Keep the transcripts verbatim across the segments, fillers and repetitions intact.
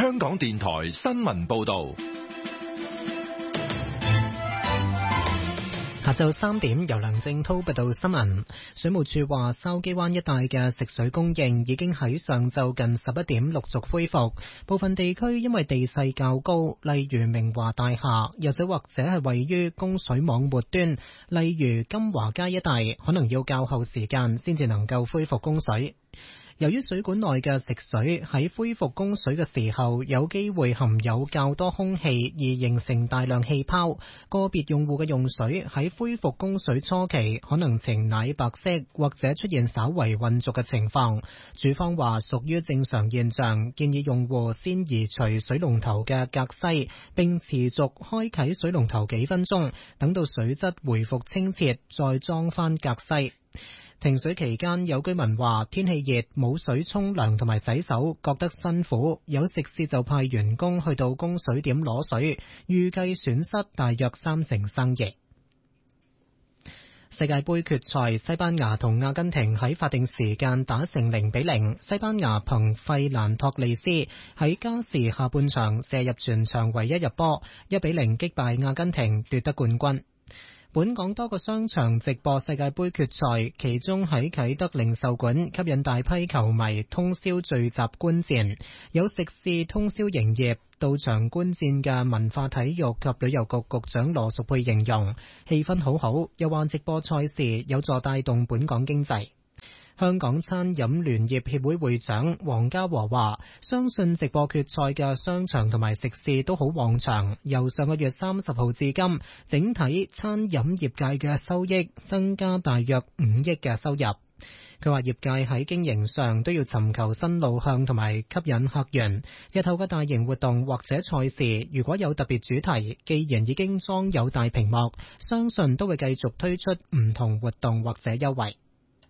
香港電台新聞報道。 下晝三點，由梁正濤報道新聞。水務署話，筲箕灣一帶嘅食水供應已經喺上晝近十一點陸續恢復。部分地區因為地勢較高，例如明華大廈，又或者或者係位於供水網末端，例如金華街一帶，可能要較後時間先至能夠恢復供水。由於水管內嘅食水喺恢復供水嘅時候有機會含有較多空氣而形成大量氣泡，個別用戶嘅用水喺恢復供水初期可能呈奶白色或者出現稍為混濁嘅情況。署方話屬於正常現象，建議用戶先移除水龍頭嘅隔篩，並持續開啟水龍頭幾分鐘，等到水質回復清澈再裝返隔篩。停水期間，有居民話天氣熱，冇水沖涼同埋洗手，覺得辛苦。有食肆就派員工去到供水點攞水，預計損失大約三成生意。世界盃決賽，西班牙同阿根廷喺法定時間打成零比零。西班牙憑費蘭托利斯喺加時下半場射入全場唯一入波，一比零擊敗阿根廷奪得冠軍。本港多個商場直播世界盃決賽，其中喺啟德零售館吸引大批球迷通宵聚集觀戰，有食肆通宵營業。到場觀戰嘅文化體育及旅遊局局長羅淑佩形容氣氛好好，又話直播賽事有助帶動本港經濟。香港餐飲聯業協會會長黃家和話，相信直播決賽嘅商場同埋食肆都好旺場，由上個月三十號至今，整體餐飲業界嘅收益增加大約五億嘅收入。佢話業界喺經營上都要尋求新路向同埋吸引客源，日後嘅大型活動或者賽事如果有特別主題，既然已經裝有大屏幕，相信都會繼續推出唔同活動或者優惠。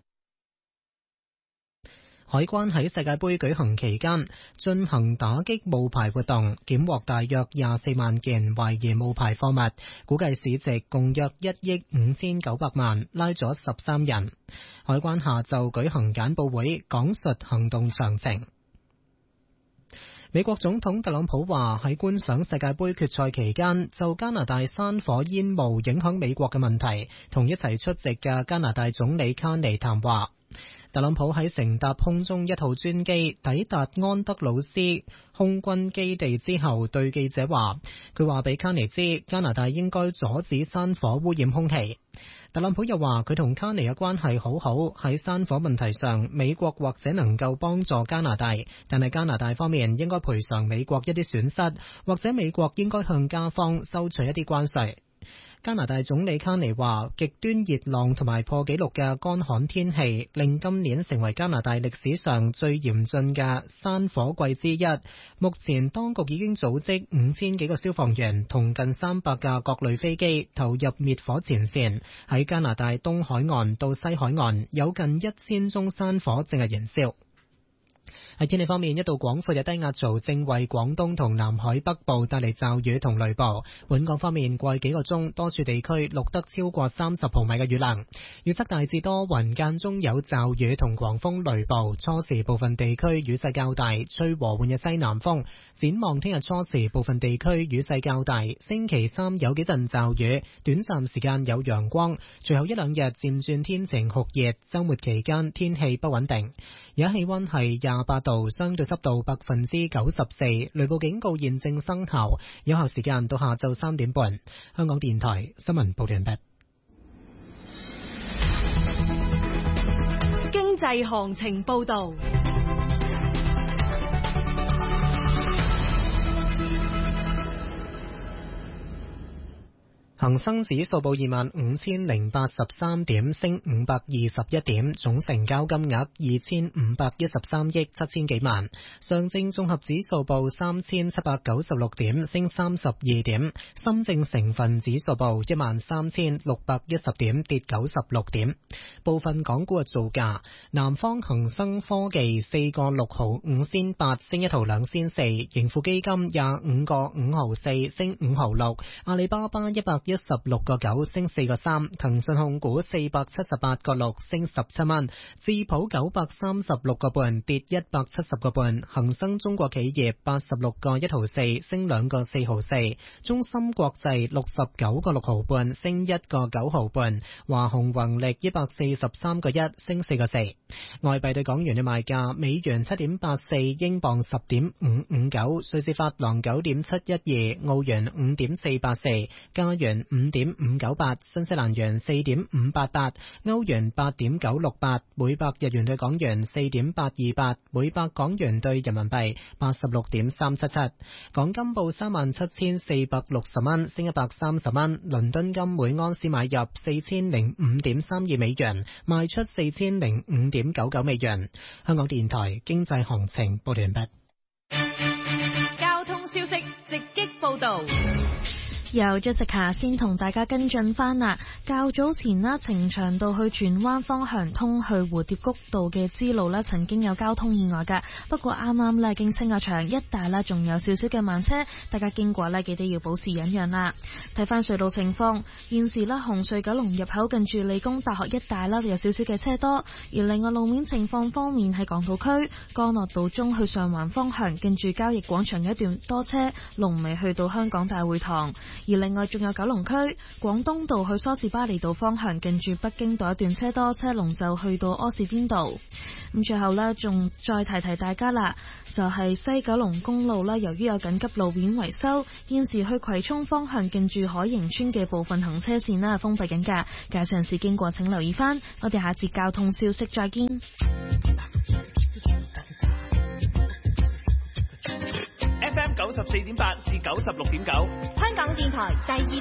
海關喺世界盃舉行期間進行打擊冒牌活動，檢獲大約廿四萬件懷疑冒牌貨物，估計市值共約一億五千九百萬，拉咗十三人。海關下晝舉行簡報會，講述行動詳情。美國總統特朗普話喺觀賞世界盃決賽期間，就加拿大山火煙霧影響美國嘅問題，同一齊出席嘅加拿大總理卡尼談話。特朗普喺乘搭空中一號專機抵達安德魯斯空軍基地之後，對記者話，佢話俾卡尼知加拿大應該阻止山火污染空氣。特朗普又話佢同卡尼嘅關係好好，喺山火問題上，美國或者能夠幫助加拿大，但係加拿大方面應該賠償美國一啲損失，或者美國應該向加方收取一啲關稅。加拿大總理卡尼話，極端熱浪同埋破紀錄嘅乾旱天氣令今年成為加拿大歷史上最嚴峻嘅山火季之一。目前當局已經組織五千幾個消防員同近三百架各類飛機投入滅火前線，喺加拿大東海岸到西海岸有近一千宗山火正係燃燒。喺天氣方面，一道廣闊嘅低壓槽正為廣東同南海北部帶嚟驟雨同雷暴。本港方面，過去幾個鐘多處地區錄得超過三十毫米嘅雨量。預測大致多雲，間中有驟雨同狂風雷暴。初時部分地區雨勢較大，吹和緩嘅西南風。展望聽日初時部分地區雨勢較大，星期三有幾陣驟雨，短暫時間有陽光，隨後一兩日漸轉天晴酷熱。週末期間天氣不穩定。而家氣溫係廿八度，相對濕度百分之九十四，雷暴警告現正生效，有效時間到下晝三點半。香港電台新聞報道完畢。 經濟行情報道。 恒生指數報二萬五千零八十三點，升五百二十一點，總成交金額二千五百一十三億七千幾萬。上證綜合指數報三千七百九十六點，升三十二點。深證成分指數報一萬三千六百一十點，跌九十六點。部分港股嘅造價：南方恒生科技四個六毫五仙八，升一毫兩仙四；盈富基金廿五個五毫四，升五毫六；阿里巴巴一百一十六個九，升四個三。騰訊控股四百七十八個六，升十七蚊。智普九百三十六個半，跌一百七十個半。恒生中國企業八十六個一毫四，升兩個四毫四。中芯國際六十九個六毫半，升一個九毫半。華虹宏力一百四十三個一，升四個四。外幣對港元嘅賣價：美元七點八四，英鎊十點五五九，瑞士法郎九點七一二，澳元五點四八四，加元五點五九八，新西蘭元四點五八八，歐元八點九六八，每百日元對港元四點八二八，每百港元對人民幣八十六點三七七。港金報三萬七千四百六十蚊，升一百三十蚊。倫敦金每盎司買入四千零五點三二美元，賣出四千零五點九九美元。香港電台經濟行情報完畢。 交通消息直擊報道。 由 Jessica 先同大家跟進翻啦。較早前啦，呈祥道去荃灣方向通去蝴蝶谷道嘅支路咧，曾經有交通意外㗎。不過啱啱咧經清個場一帶啦，仲有少少嘅慢車，大家經過咧記得要保持忍讓啦。睇翻隧道情況，現時咧紅隧九龍入口近住理工大學一帶啦，有少少嘅車多。而另外路面情況方面，喺港島區干諾道中去上環方向近住交易廣場嘅一段多車，龍尾去到香港大會堂。而另外仲有九龍區廣東道去梳士巴利道方向近住北京道一段車多，車龍就去到柯士甸道。咁最後呢，仲再提提大家啦，就係、是、西九龍公路啦，由於有緊急路面維修，現時去葵涌方向近住海盈村嘅部分行車線啦封閉緊㗎，駕駛人士經過請留意翻。我哋下節交通消息再見。 F M 九十四點八至九十六點九， 香港電台第二